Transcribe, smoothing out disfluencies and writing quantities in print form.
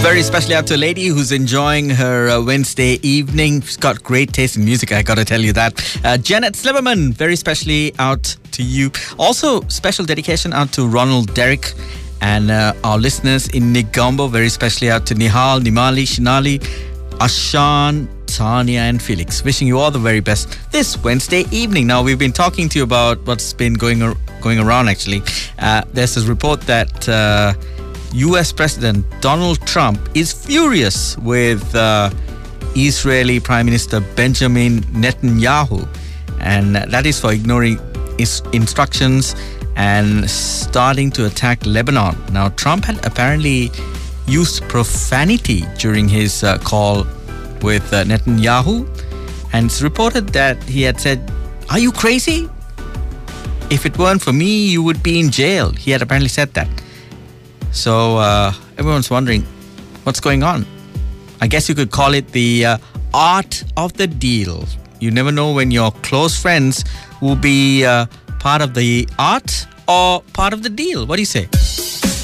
Very especially out to a lady who's enjoying her Wednesday evening. She's got great taste in music, I gotta tell you that. Janet Sliberman, very especially out to you. Also, special dedication out to Ronald Derrick and our listeners in Negombo. Very especially out to Nihal, Nimali, Shinali, Ashan, Tanya and Felix. Wishing you all the very best this Wednesday evening. Now, we've been talking to you about what's been going around, actually. There's this report that US President Donald Trump is furious with Israeli Prime Minister Benjamin Netanyahu, and that is for ignoring his instructions and starting to attack Lebanon. Now, Trump had apparently used profanity during his call with Netanyahu, and it's reported that he had said, "Are you crazy? If it weren't for me, you would be in jail." He had apparently said that. So everyone's wondering what's going on. I guess you could call it the art of the deal. You never know when your close friends will be part of the art or part of the deal. What do you say?